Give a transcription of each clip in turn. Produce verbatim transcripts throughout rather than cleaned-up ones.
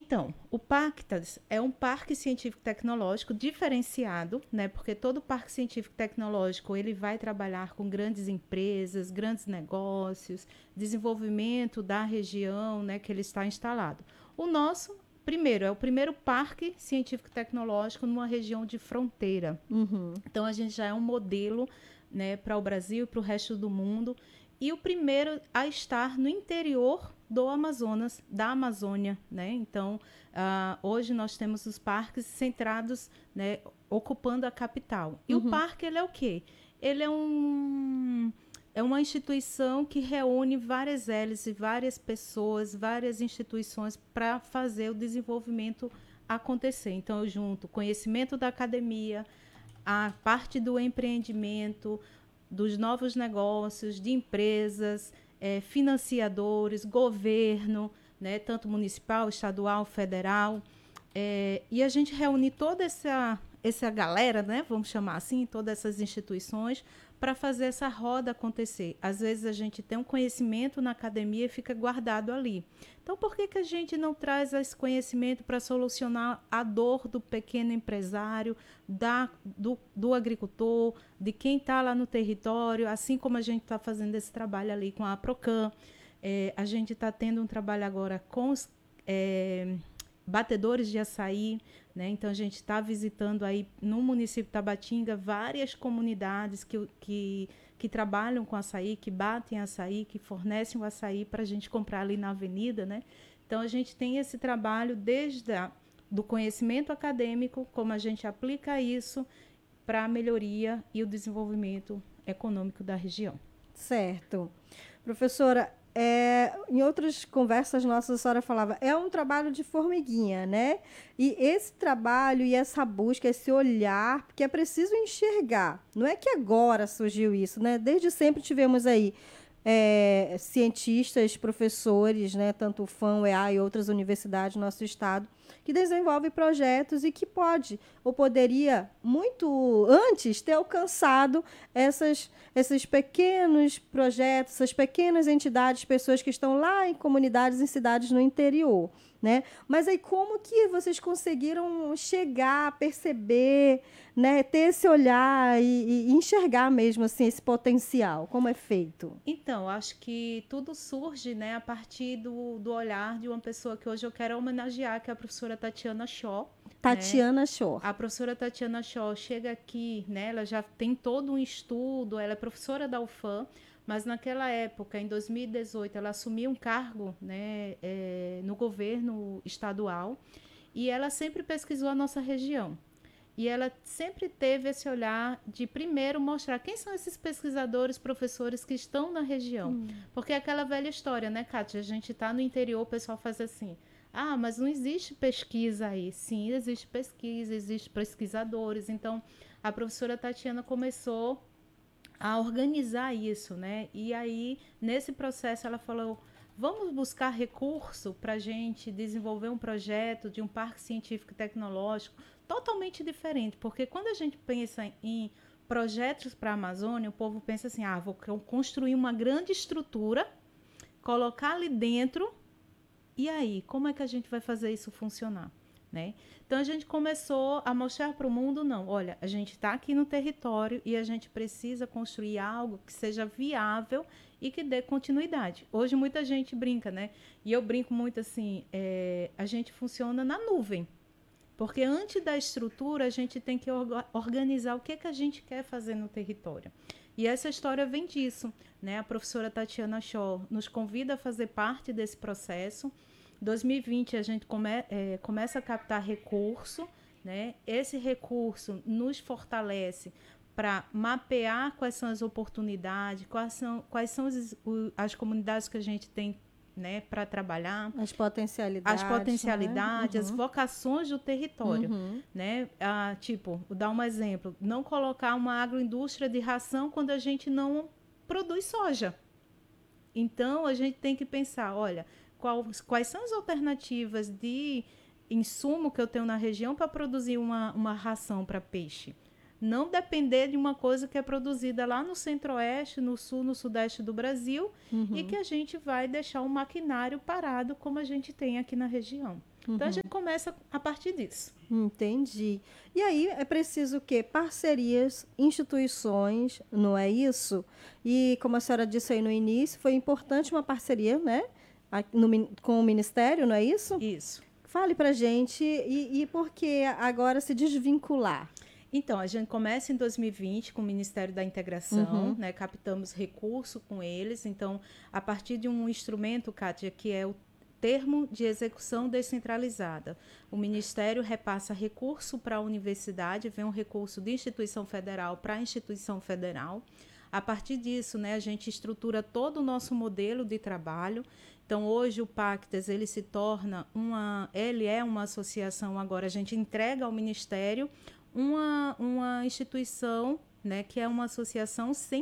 Então, o PACTAS é um parque científico-tecnológico diferenciado, né? Porque todo parque científico-tecnológico ele vai trabalhar com grandes empresas, grandes negócios, desenvolvimento da região, né, que ele está instalado. O nosso, primeiro, é o primeiro parque científico-tecnológico numa região de fronteira. Uhum. Então, a gente já é um modelo, né, para o Brasil e para o resto do mundo. E o primeiro a estar no interior do Amazonas, da Amazônia, né? Então, uh, hoje nós temos os parques centrados, né, ocupando a capital. E Uhum. o parque, ele é o quê? Ele é um... É uma instituição que reúne várias hélices, várias pessoas, várias instituições para fazer o desenvolvimento acontecer. Então, eu junto conhecimento da academia, a parte do empreendimento, dos novos negócios, de empresas, é, financiadores, governo, né, tanto municipal, estadual, federal. É, e a gente reúne toda essa, essa galera, né, vamos chamar assim, todas essas instituições, para fazer essa roda acontecer. Às vezes a gente tem um conhecimento na academia e fica guardado ali. Então, por que, que a gente não traz esse conhecimento para solucionar a dor do pequeno empresário, da, do, do agricultor, de quem está lá no território, assim como a gente está fazendo esse trabalho ali com a Aprocan. É, a gente está tendo um trabalho agora com os é, batedores de açaí, né? Então, a gente está visitando aí no município de Tabatinga várias comunidades que, que, que trabalham com açaí, que batem açaí, que fornecem o açaí para a gente comprar ali na avenida, né? Então, a gente tem esse trabalho desde a, do conhecimento acadêmico, como a gente aplica isso para a melhoria e o desenvolvimento econômico da região. Certo. Professora, É, em outras conversas nossas, a senhora falava, é um trabalho de formiguinha, né? E esse trabalho e essa busca, esse olhar, porque é preciso enxergar. Não é que agora surgiu isso, né? Desde sempre tivemos aí é, cientistas, professores, né? Tanto o F A M, o E A e outras universidades do nosso estado, que desenvolvem projetos e que pode, ou poderia, muito antes, ter alcançado essas, esses pequenos projetos, essas pequenas entidades, pessoas que estão lá em comunidades, em cidades no interior, né? Mas aí como que vocês conseguiram chegar, perceber, né? Ter esse olhar e, e enxergar mesmo assim, esse potencial? Como é feito? Então, acho que tudo surge, né, a partir do, do olhar de uma pessoa que hoje eu quero homenagear, que é a professora Tatiana Shaw. Tatiana Né? Shaw. A professora Tatiana Shaw chega aqui, né, ela já tem todo um estudo, ela é professora da U F A M, mas naquela época, em dois mil e dezoito, ela assumiu um cargo, né, é, no governo estadual e ela sempre pesquisou a nossa região. E ela sempre teve esse olhar de, primeiro, mostrar quem são esses pesquisadores, professores que estão na região. Hum. Porque é aquela velha história, né, Kátia? A gente está no interior, o pessoal faz assim, ah, mas não existe pesquisa aí. Sim, existe pesquisa, existe pesquisadores. Então, a professora Tatiana começou a organizar isso, né? E aí, nesse processo, ela falou, vamos buscar recurso para a gente desenvolver um projeto de um parque científico e tecnológico totalmente diferente, porque quando a gente pensa em projetos para a Amazônia, o povo pensa assim, ah, vou construir uma grande estrutura, colocar ali dentro, e aí, como é que a gente vai fazer isso funcionar? Né? Então, a gente começou a mostrar para o mundo, não, olha, a gente está aqui no território e a gente precisa construir algo que seja viável e que dê continuidade. Hoje, muita gente brinca, né? E eu brinco muito assim, é, a gente funciona na nuvem. Porque antes da estrutura, a gente tem que organizar o que, é que a gente quer fazer no território. E essa história vem disso. Né? A professora Tatiana Shaw nos convida a fazer parte desse processo. Em dois mil e vinte, a gente come, é, começa a captar recurso. Né? Esse recurso nos fortalece para mapear quais são as oportunidades, quais são, quais são as, as comunidades que a gente tem, né, para trabalhar as potencialidades, as potencialidades, né? Uhum. As vocações do território, uhum. né? Ah, tipo, vou dar um exemplo, não colocar uma agroindústria de ração quando a gente não produz soja. Então, a gente tem que pensar, olha, qual, quais são as alternativas de insumo que eu tenho na região para produzir uma, uma ração para peixe? Não depender de uma coisa que é produzida lá no centro-oeste, no sul, no sudeste do Brasil, uhum. e que a gente vai deixar o maquinário parado como a gente tem aqui na região. Uhum. Então, a gente começa a partir disso. Entendi. E aí é preciso o quê? Parcerias, instituições, não é isso? E como a senhora disse aí no início, foi importante uma parceria, né? No, com o Ministério, não é isso? Isso. Fale para a gente e, e por que agora se desvincular? Então, a gente começa em dois mil e vinte com o Ministério da Integração, uhum. né? Captamos recurso com eles. Então, a partir de um instrumento, Kátia, que é o Termo de Execução Descentralizada. O Ministério repassa recurso para a universidade, vem um recurso de instituição federal para a instituição federal. A partir disso, né, a gente estrutura todo o nosso modelo de trabalho. Então, hoje o Pactas, ele se torna uma, ele é uma associação agora, a gente entrega ao Ministério uma, uma instituição, né, que é uma associação sem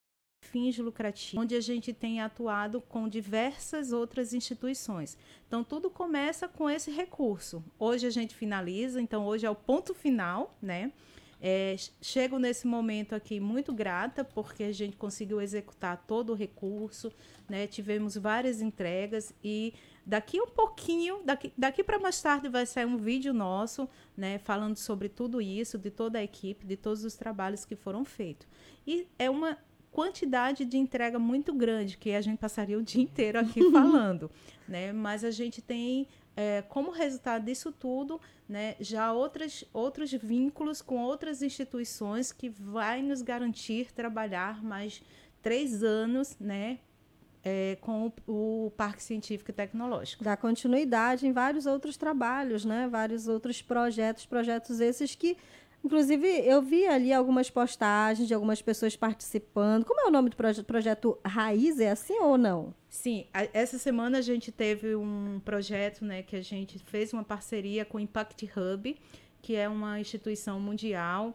fins lucrativos, onde a gente tem atuado com diversas outras instituições. Então, tudo começa com esse recurso. Hoje a gente finaliza, então hoje é o ponto final, né? É, chego nesse momento aqui muito grata, porque a gente conseguiu executar todo o recurso, né? Tivemos várias entregas e daqui um pouquinho, daqui, daqui para mais tarde vai sair um vídeo nosso, né? Falando sobre tudo isso, de toda a equipe, de todos os trabalhos que foram feitos. E é uma quantidade de entrega muito grande, que a gente passaria o dia inteiro aqui falando, né? Mas a gente tem, é, como resultado disso tudo, né, já outras, outros vínculos com outras instituições que vai nos garantir trabalhar mais três anos, né, é, com o, o Parque Científico e Tecnológico. Dá continuidade em vários outros trabalhos, né? Vários outros projetos, projetos esses que inclusive, eu vi ali algumas postagens de algumas pessoas participando. Como é o nome do proje- projeto Raiz? É assim ou não? Sim, a, essa semana a gente teve um projeto, né, que a gente fez uma parceria com o Impact Hub, que é uma instituição mundial.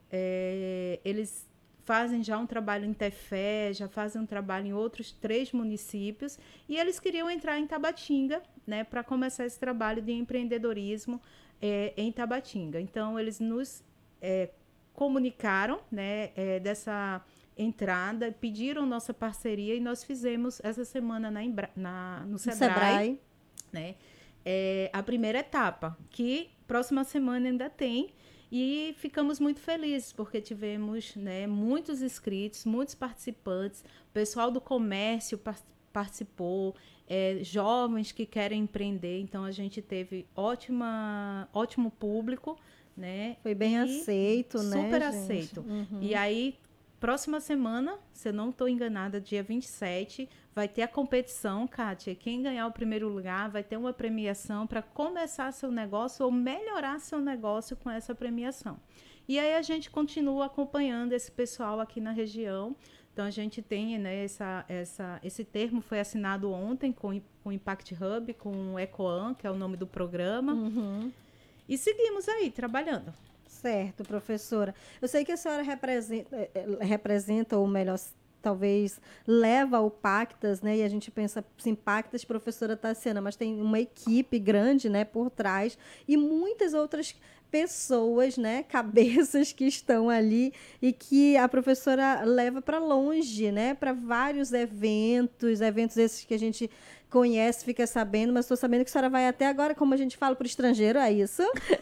É, eles fazem já um trabalho em Tefé, já fazem um trabalho em outros três municípios, e eles queriam entrar em Tabatinga, né, para começar esse trabalho de empreendedorismo é, em Tabatinga. Então, eles nos É, comunicaram, né, é, dessa entrada, pediram nossa parceria e nós fizemos essa semana na, na, no Sebrae, Sebrae. Né, é, a primeira etapa, que próxima semana ainda tem, e ficamos muito felizes, porque tivemos, né, muitos inscritos, muitos participantes, o pessoal do comércio participou, é, jovens que querem empreender, então a gente teve ótima, ótimo público, né? Foi bem e aceito, super né? Super aceito. Uhum. E aí, próxima semana, se eu não estou enganada, dia vinte e sete, vai ter a competição, Kátia. Quem ganhar o primeiro lugar vai ter uma premiação para começar seu negócio ou melhorar seu negócio com essa premiação. E aí a gente continua acompanhando esse pessoal aqui na região. Então, a gente tem, né, essa, essa, esse termo foi assinado ontem com, com o Impact Hub, com o EcoAm, que é o nome do programa. Uhum. E seguimos aí, trabalhando. Certo, professora. Eu sei que a senhora representa, representa ou melhor, talvez leva o Pactas, né? E a gente pensa, sim, Pactas, professora Tassiana, mas tem uma equipe grande, né, por trás e muitas outras pessoas, né, cabeças que estão ali e que a professora leva para longe, né, para vários eventos, eventos esses que a gente conhece, fica sabendo, mas estou sabendo que a senhora vai até agora, como a gente fala, para o estrangeiro, é isso?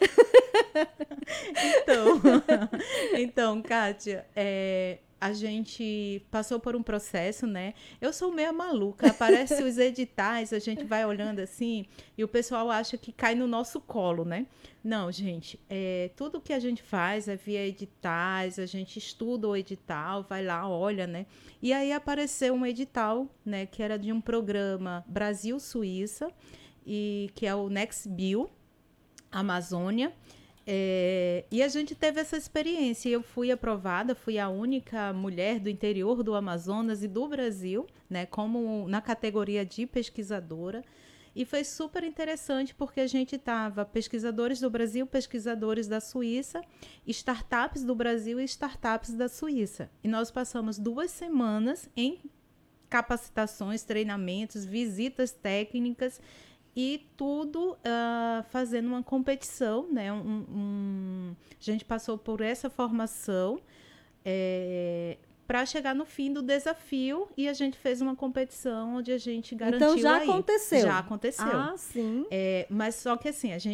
Então, então, Kátia, é, a gente passou por um processo, né? Eu sou meio maluca, aparece os editais, a gente vai olhando assim, e o pessoal acha que cai no nosso colo, né? Não, gente, é, tudo que a gente faz é via editais, a gente estuda o edital, vai lá, olha, né? E aí apareceu um edital, né, que era de um programa Brasil-Suíça, e que é o NextBio, Amazônia. É, e a gente teve essa experiência. Eu fui aprovada, fui a única mulher do interior do Amazonas e do Brasil, né, como na categoria de pesquisadora. E foi super interessante porque a gente estava pesquisadores do Brasil, pesquisadores da Suíça, startups do Brasil e startups da Suíça. E nós passamos duas semanas em capacitações, treinamentos, visitas técnicas e tudo uh, fazendo uma competição, né? Um, um, a gente passou por essa formação, é, para chegar no fim do desafio, e a gente fez uma competição onde a gente garantiu Então já aí. aconteceu. Já aconteceu. Ah, sim. É, mas só que assim, a gente